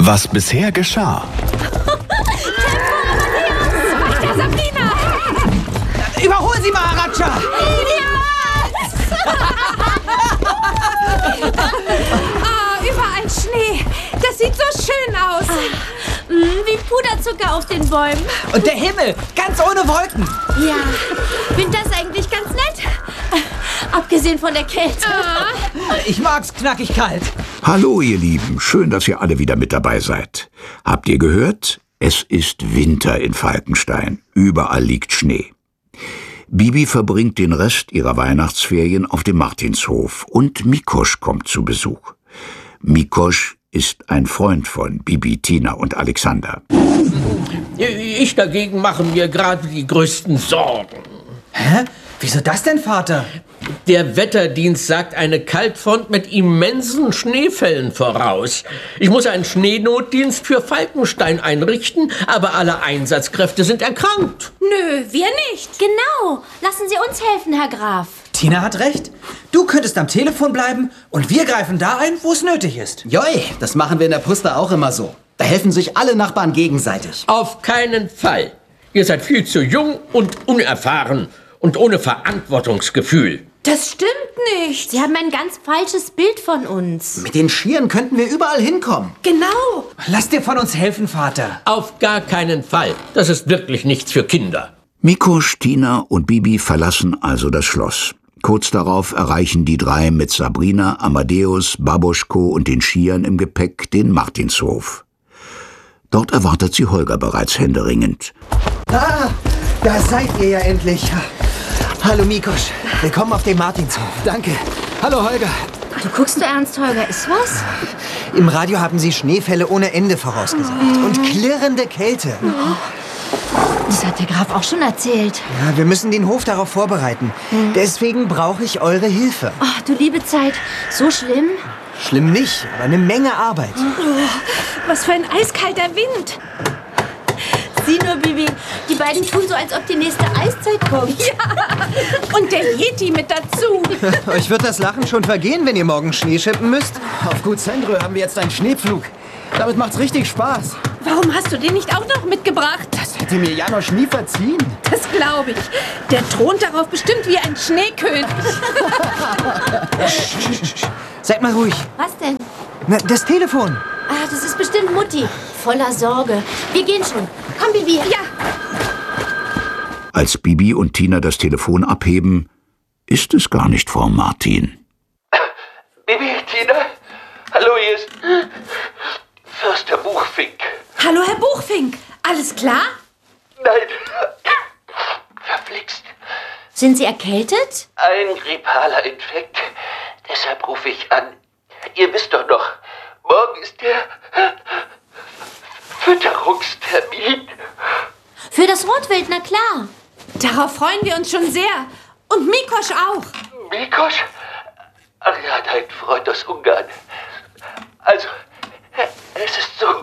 Was bisher geschah. Der Sabrina! Überhol sie, Maharaja! Überall Schnee. Das sieht so schön aus. Wie Puderzucker auf den Bäumen. Und der Himmel, ganz ohne Wolken. Ja, Winter ist eigentlich ganz nett. Abgesehen von der Kälte. Ich mag's knackig kalt. Hallo ihr Lieben, schön, dass ihr alle wieder mit dabei seid. Habt ihr gehört? Es ist Winter in Falkenstein. Überall liegt Schnee. Bibi verbringt den Rest ihrer Weihnachtsferien auf dem Martinshof und Mikosch kommt zu Besuch. Mikosch ist ein Freund von Bibi, Tina und Alexander. Ich dagegen mache mir gerade die größten Sorgen. Hä? Wieso das denn, Vater? Der Wetterdienst sagt eine Kaltfront mit immensen Schneefällen voraus. Ich muss einen Schneenotdienst für Falkenstein einrichten, aber alle Einsatzkräfte sind erkrankt. Nö, wir nicht. Genau. Lassen Sie uns helfen, Herr Graf. Tina hat recht. Du könntest am Telefon bleiben und wir greifen da ein, wo es nötig ist. Joi, das machen wir in der Puster auch immer so. Da helfen sich alle Nachbarn gegenseitig. Auf keinen Fall. Ihr seid viel zu jung und unerfahren und ohne Verantwortungsgefühl. Das stimmt nicht. Sie haben ein ganz falsches Bild von uns. Mit den Schieren könnten wir überall hinkommen. Genau. Lass dir von uns helfen, Vater. Auf gar keinen Fall. Das ist wirklich nichts für Kinder. Mikosch, Tina und Bibi verlassen also das Schloss. Kurz darauf erreichen die drei mit Sabrina, Amadeus, Babuschko und den Schieren im Gepäck den Martinshof. Dort erwartet sie Holger bereits händeringend. Ah, da seid ihr ja endlich. Hallo Mikosch, willkommen auf dem Martinshof. Danke. Hallo Holger. Du guckst so ernst, Holger. Ist was? Im Radio haben sie Schneefälle ohne Ende vorausgesagt. Und klirrende Kälte. Das hat der Graf auch schon erzählt. Ja, wir müssen den Hof darauf vorbereiten. Deswegen brauche ich eure Hilfe. Ach, du liebe Zeit. So schlimm? Schlimm nicht, aber eine Menge Arbeit. Was für ein eiskalter Wind. Sieh nur, Bibi. Die beiden tun so, als ob die nächste Eiszeit kommt. Ja, und der Yeti mit dazu. Euch wird das Lachen schon vergehen, wenn ihr morgen Schnee schippen müsst. Auf Gut Sendrö haben wir jetzt einen Schneepflug. Damit macht's richtig Spaß. Warum hast du den nicht auch noch mitgebracht? Das hätte mir Janosch nie verziehen. Das glaube ich. Der thront darauf bestimmt wie ein Schneekönig. Seid mal ruhig. Was denn? Na, das Telefon. Ah, das ist bestimmt Mutti. Voller Sorge. Wir gehen schon. Komm, Bibi. Ja. Als Bibi und Tina das Telefon abheben, ist es gar nicht Frau Martin. Bibi, Tina? Hallo, hier ist Förster Buchfink. Hallo, Herr Buchfink. Alles klar? Nein, verflixt. Sind Sie erkältet? Ein grippaler Infekt. Deshalb rufe ich an. Ihr wisst doch noch, morgen ist der Fütterungstermin. Für das Rotwild, na klar. Darauf freuen wir uns schon sehr. Und Mikosch auch. Mikosch? Ach ja, dein Freund aus Ungarn. Also, es ist so.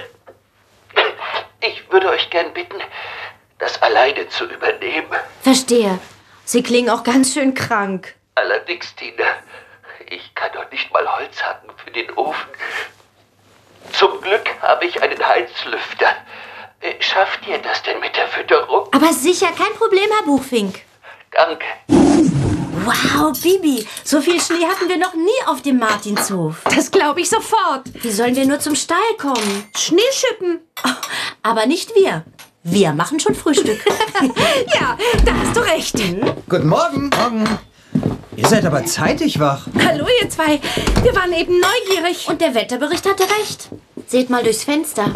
Ich würde euch gern bitten, das alleine zu übernehmen. Verstehe. Sie klingen auch ganz schön krank. Allerdings, Tina, ich kann doch nicht mal Holz hacken für den Ofen. Zum Glück habe ich einen Heizlüfter. Schafft ihr das denn mit der Fütterung? Aber sicher, kein Problem, Herr Buchfink. Danke. Wow, Bibi, so viel Schnee hatten wir noch nie auf dem Martinshof. Das glaube ich sofort. Wie sollen wir nur zum Stall kommen? Schneeschippen. Oh, aber nicht wir. Wir machen schon Frühstück. Ja, da hast du recht. Guten Morgen. Morgen. Ihr seid aber zeitig wach. Hallo, ihr zwei. Wir waren eben neugierig. Und der Wetterbericht hatte recht. Seht mal durchs Fenster.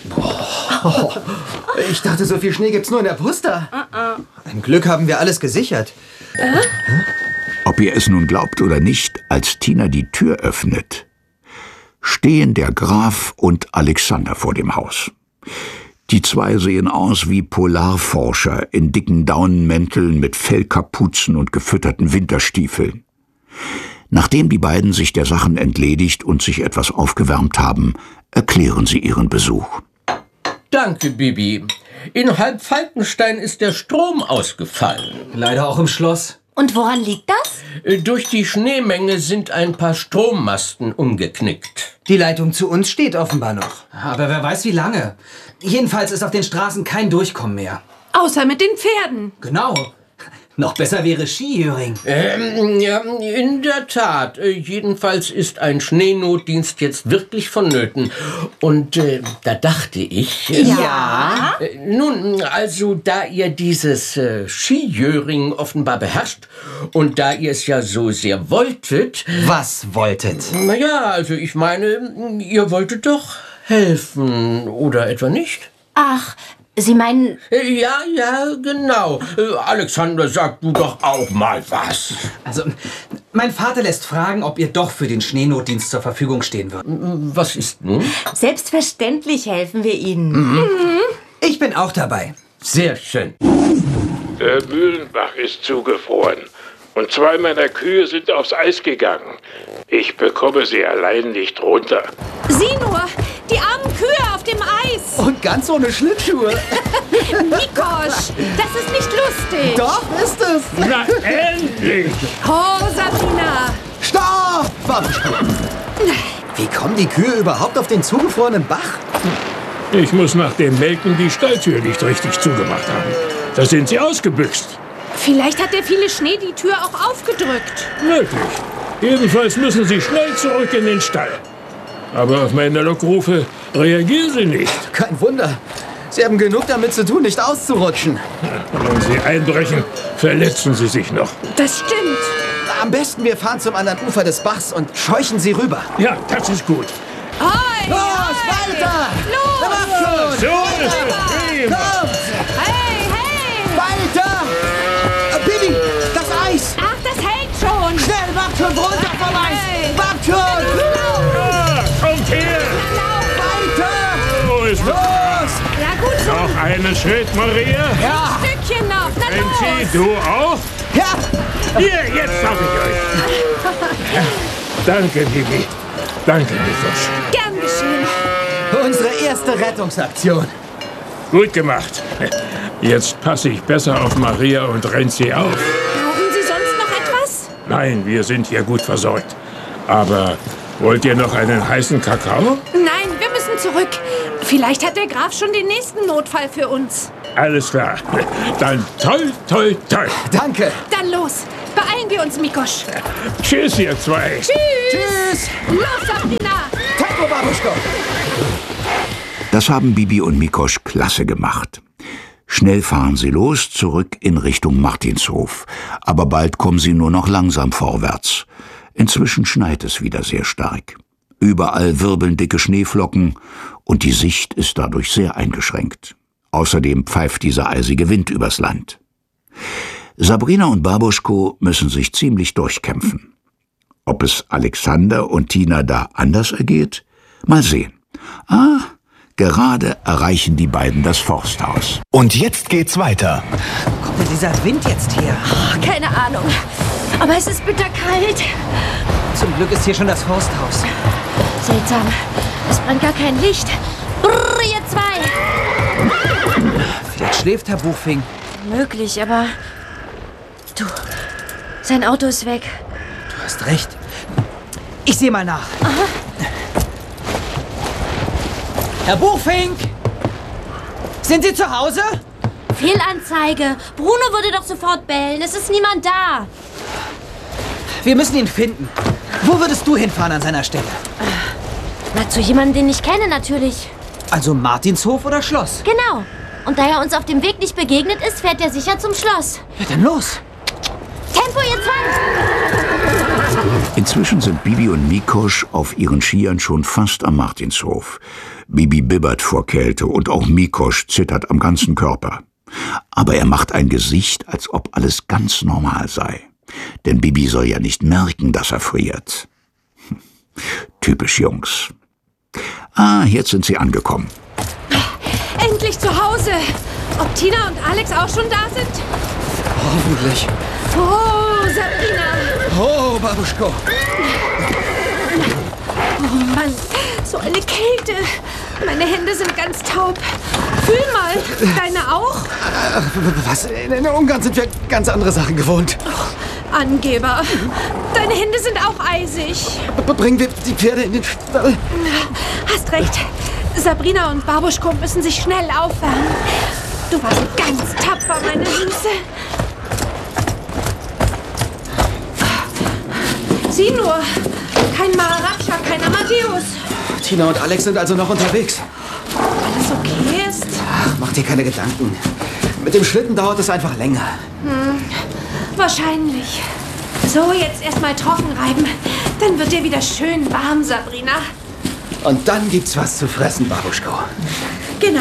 Ich dachte, so viel Schnee gibt's nur in der Puster. Ein Glück haben wir alles gesichert. Ob ihr es nun glaubt oder nicht, als Tina die Tür öffnet, stehen der Graf und Alexander vor dem Haus. Die zwei sehen aus wie Polarforscher in dicken Daunenmänteln mit Fellkapuzen und gefütterten Winterstiefeln. Nachdem die beiden sich der Sachen entledigt und sich etwas aufgewärmt haben, erklären sie ihren Besuch. Danke, Bibi. In Halbfalkenstein ist der Strom ausgefallen. Leider auch im Schloss. Und woran liegt das? Durch die Schneemenge sind ein paar Strommasten umgeknickt. Die Leitung zu uns steht offenbar noch. Aber wer weiß wie lange. Jedenfalls ist auf den Straßen kein Durchkommen mehr. Außer mit den Pferden. Genau. Noch besser wäre Skijöring. Ja, in der Tat. Jedenfalls ist ein Schneenotdienst jetzt wirklich vonnöten. Und da dachte ich... Ja? Nun, also da ihr dieses Skijöring offenbar beherrscht und da ihr es ja so sehr wolltet... Was wolltet? Naja, also ich meine, ihr wolltet doch helfen, oder etwa nicht? Ach, Sie meinen... Ja, genau. Alexander, sag du doch auch mal was. Also, mein Vater lässt fragen, ob ihr doch für den Schneenotdienst zur Verfügung stehen würdet. Was ist nun? Selbstverständlich helfen wir Ihnen. Ich bin auch dabei. Sehr schön. Der Mühlenbach ist zugefroren und 2 meiner Kühe sind aufs Eis gegangen. Ich bekomme sie allein nicht runter. Sieh nur, die armen Kühe auf dem Eis. Und ganz ohne Schlittschuhe. Mikosch, das ist nicht lustig. Doch, ist es. Na endlich! Oh, Sabrina. Stopp! Babuschko. Wie kommen die Kühe überhaupt auf den zugefrorenen Bach? Ich muss nach dem Melken die Stalltür nicht richtig zugemacht haben. Da sind sie ausgebüxt. Vielleicht hat der viele Schnee die Tür auch aufgedrückt. Möglich. Jedenfalls müssen sie schnell zurück in den Stall. Aber auf meine Lockrufe reagieren sie nicht. Kein Wunder. Sie haben genug damit zu tun, nicht auszurutschen. Wenn sie einbrechen, verletzen sie sich noch. Das stimmt. Am besten wir fahren zum anderen Ufer des Bachs und scheuchen sie rüber. Ja, das ist gut. Hoi, Los, hoi. weiter! Los! Macht schon! So ist es. Kommt! Hey, hey. Weiter! Bibi, das Eis! Ach, das hält schon. Schnell, macht schon runter vom Eis! Hey. Macht schon! Ja, kommt her! Weiter! So ist es. Los! Ja, gut so. Noch einen Schritt, Maria. Ja! Ein Stückchen noch. Na Renzi, los. du auch? Ja! Hier, jetzt hab ich euch. Danke, Bibi. Danke, Mikosch. Gern geschehen. Unsere erste Rettungsaktion. Gut gemacht. Jetzt passe ich besser auf Maria und Renzi auf. Brauchen Sie sonst noch etwas? Nein, wir sind hier gut versorgt. Aber wollt ihr noch einen heißen Kakao? Nein, wir müssen zurück. Vielleicht hat der Graf schon den nächsten Notfall für uns. Alles klar. Dann toll, toll, toll. Danke. Dann los. Beeilen wir uns, Mikosch. Tschüss, ihr zwei. Tschüss. Los, Sabrina. Tempo, Babuschko. Das haben Bibi und Mikosch klasse gemacht. Schnell fahren sie los, zurück in Richtung Martinshof. Aber bald kommen sie nur noch langsam vorwärts. Inzwischen schneit es wieder sehr stark. Überall wirbeln dicke Schneeflocken und die Sicht ist dadurch sehr eingeschränkt. Außerdem pfeift dieser eisige Wind übers Land. Sabrina und Babuschko müssen sich ziemlich durchkämpfen. Ob es Alexander und Tina da anders ergeht? Mal sehen. Gerade erreichen die beiden das Forsthaus. Und jetzt geht's weiter. Wo kommt denn dieser Wind jetzt her? Oh, keine Ahnung. Aber es ist bitterkalt. Zum Glück ist hier schon das Forsthaus. Seltsam. Es brennt gar kein Licht. Brrr, ihr zwei. Vielleicht schläft Herr Buchfink. Möglich, aber... Du, sein Auto ist weg. Du hast recht. Ich sehe mal nach. Aha. Herr Buchfink! Sind Sie zu Hause? Fehlanzeige. Bruno würde doch sofort bellen. Es ist niemand da. Wir müssen ihn finden. Wo würdest du hinfahren an seiner Stelle? Na, zu jemandem, den ich kenne, natürlich. Also Martinshof oder Schloss? Genau. Und da er uns auf dem Weg nicht begegnet ist, fährt er sicher zum Schloss. Ja, dann los. Tempo, ihr zwei! Inzwischen sind Bibi und Mikosch auf ihren Skiern schon fast am Martinshof. Bibi bibbert vor Kälte und auch Mikosch zittert am ganzen Körper. Aber er macht ein Gesicht, als ob alles ganz normal sei. Denn Bibi soll ja nicht merken, dass er friert. Typisch Jungs. Jetzt sind sie angekommen. Endlich zu Hause. Ob Tina und Alex auch schon da sind? Hoffentlich. Oh, Sabrina. Oh, Babuschko. Oh Mann, so eine Kälte. Meine Hände sind ganz taub. Fühl mal, deine auch? Was? In Ungarn sind wir ganz andere Sachen gewohnt. Oh, Angeber. Deine Hände sind auch eisig. Bringen wir die Pferde in den Stall. Hast recht. Sabrina und Babuschko müssen sich schnell aufwärmen. Du warst ganz tapfer, meine Süße. Sieh nur. Kein Maharaja, kein Amadeus. Tina und Alex sind also noch unterwegs. Alles okay ist? Ach, mach dir keine Gedanken. Mit dem Schlitten dauert es einfach länger. Wahrscheinlich. So, jetzt erstmal trocken reiben. Dann wird dir wieder schön warm, Sabrina. Und dann gibt's was zu fressen, Babuschko. Genau.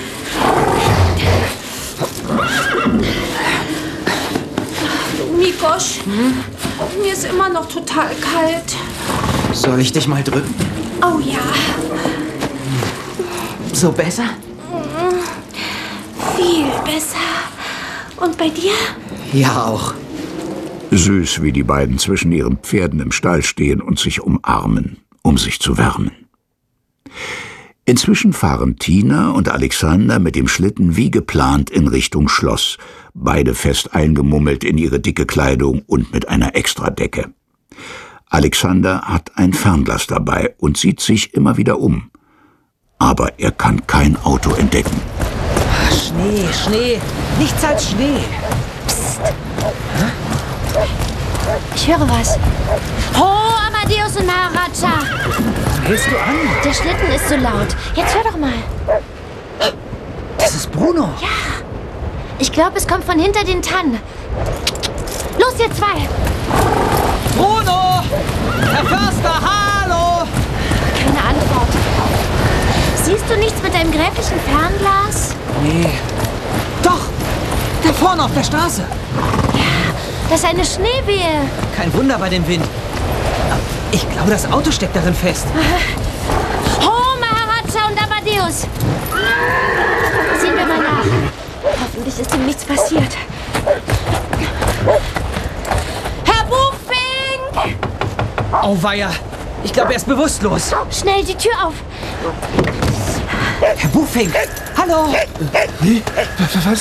Mikosch, mir ist immer noch total kalt. Soll ich dich mal drücken? Oh ja. So besser? Viel besser. Und bei dir? Ja, auch. Süß, wie die beiden zwischen ihren Pferden im Stall stehen und sich umarmen, um sich zu wärmen. Inzwischen fahren Tina und Alexander mit dem Schlitten wie geplant in Richtung Schloss, beide fest eingemummelt in ihre dicke Kleidung und mit einer Extradecke. Alexander hat ein Fernglas dabei und sieht sich immer wieder um. Aber er kann kein Auto entdecken. Schnee, Schnee. Nichts als Schnee. Psst. Ich höre was. Ho, Amadeus und Maharaja. Hältst du an? Der Schlitten ist so laut. Jetzt hör doch mal. Das ist Bruno. Ja. Ich glaube, es kommt von hinter den Tannen. Los, ihr zwei. Bruno! Herr Förster, hallo! Keine Antwort. Siehst du nichts mit deinem gräflichen Fernglas? Nee. Doch! Da vorne auf der Straße. Das ist eine Schneewehe. Kein Wunder bei dem Wind. Ich glaube, das Auto steckt darin fest. Ho, Maharaja und Amadeus. Sehen wir mal nach. Hoffentlich ist ihm nichts passiert. Herr Buchfink! Auweia. Ich glaube, er ist bewusstlos. Schnell die Tür auf. Herr Buchfink! Hallo! Wie? Was?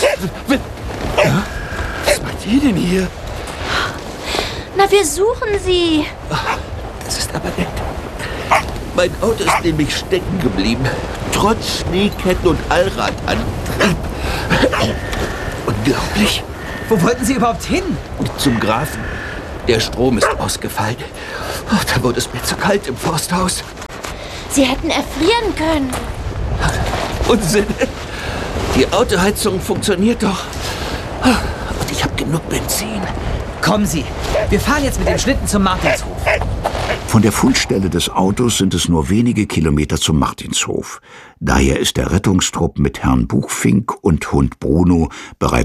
Was macht ihr denn hier? Na, wir suchen Sie. Das ist aber nett. Mein Auto ist nämlich stecken geblieben. Trotz Schneeketten und Allradantrieb. Unglaublich. Wo wollten Sie überhaupt hin? Zum Grafen. Der Strom ist ausgefallen. Oh, da wurde es mir zu kalt im Forsthaus. Sie hätten erfrieren können. Unsinn. Die Autoheizung funktioniert doch. Und ich habe genug Benzin. Kommen Sie. Wir fahren jetzt mit dem Schlitten zum Martinshof. Von der Fundstelle des Autos sind es nur wenige Kilometer zum Martinshof. Daher ist der Rettungstrupp mit Herrn Buchfink und Hund Bruno bereits